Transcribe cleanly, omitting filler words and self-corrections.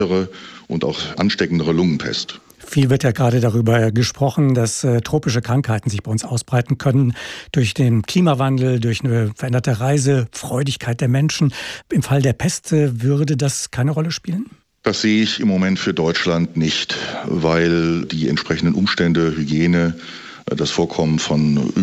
und auch ansteckendere Lungenpest. Viel wird ja gerade darüber gesprochen, dass tropische Krankheiten sich bei uns ausbreiten können durch den Klimawandel, durch eine veränderte Reisefreudigkeit der Menschen. Im Fall der Pest würde das keine Rolle spielen? Das sehe ich im Moment für Deutschland nicht, weil die entsprechenden Umstände, Hygiene, das Vorkommen von